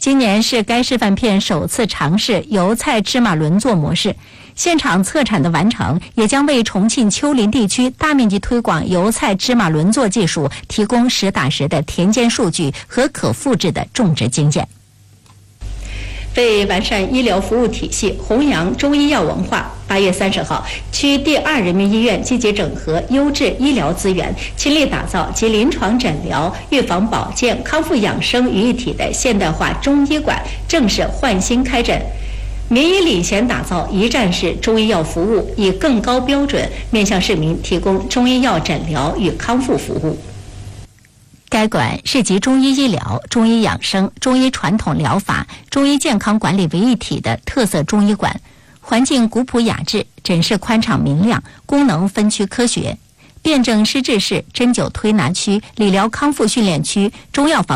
今年是该示范片首次尝试油菜芝麻轮作模式，现场测产的完成，也将为重庆丘陵地区大面积推广油菜芝麻轮作技术提供实打实的田间数据和可复制的种植经验。为完善医疗服务体系，弘扬中医药文化，8月30号，区第2人民医院积极整合优质医疗资源，倾力打造集临床诊疗、预防保健、康复养生于一体的现代化中医馆正式换新开诊。民医领衔打造一站式中医药服务，以更高标准面向市民提供中医药诊疗与康复服务。该馆是集中医医疗、中医养生、中医传统疗法、中医健康管理为一体的特色中医馆，环境古朴雅致，诊室宽敞明亮，功能分区科学。辩证施治室、针灸推拿区、理疗康复训练区、中药房